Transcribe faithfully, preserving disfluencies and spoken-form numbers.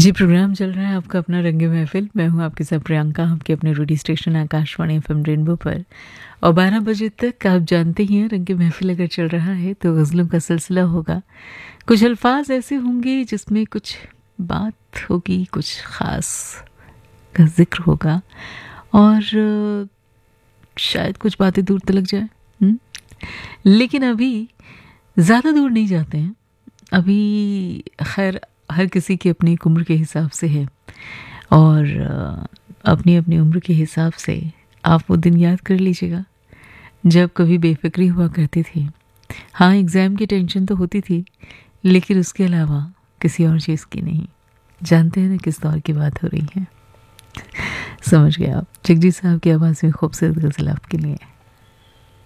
जी, programme चल रहा है आपका अपना रंग महफ़िल। मैं हूँ आपके साथ प्रियंका, आपके अपने radio station Akashvani FM rainbow पर। और बारह बजे तक आप जानते ही हैं रंग महफ़िल अगर चल रहा है तो गज़लों का सिलसिला होगा। कुछ अल्फ़ाज़ ऐसे होंगे जिसमें कुछ बात होगी, कुछ ख़ास का ज़िक्र होगा और अ, शायद कुछ बातें दूर तलक जाएँ। हुँ? लेकिन अभी ज़्यादा दूर नहीं जाते हैं। अभी ख़ैर हर किसी की अपनी एक उम्र के हिसाब से है और अपनी अपनी उम्र के हिसाब से आप वो दिन याद कर लीजिएगा जब कभी बेफ़िक्री हुआ करती थी। हाँ, एग्ज़ाम की टेंशन तो होती थी लेकिन उसके अलावा किसी और चीज़ की नहीं। जानते हैं ना किस दौर की बात हो रही है? समझ गए आप। जगजीत साहब की आवाज़ में खूबसूरत गज़ल आपके लिए।